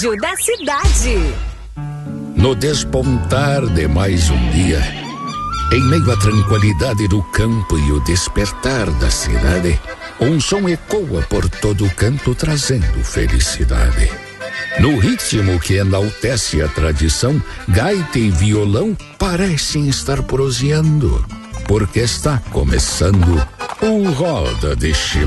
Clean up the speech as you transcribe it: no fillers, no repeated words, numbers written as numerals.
rádio da cidade. No despontar de mais um dia, em meio à tranquilidade do campo e o despertar da cidade, um som ecoa por todo o canto trazendo felicidade. No ritmo que enaltece a tradição, gaita e violão parecem estar proseando, porque está começando o Roda de Chimarrão.